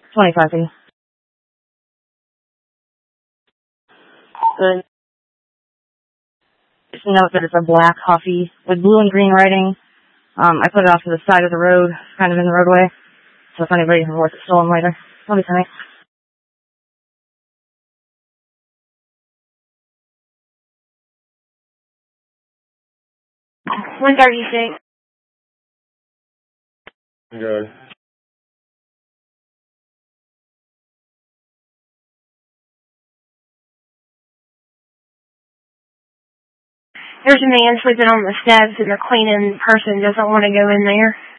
25 feet. Good. Just note that it's a black Huffy with blue and green writing. I put it off to the side of the road, kind of in the roadway, so if anybody reports it stolen later, it'll be funny. One 36. Good. There's a man sleeping on the steps and the cleaning person doesn't want to go in there.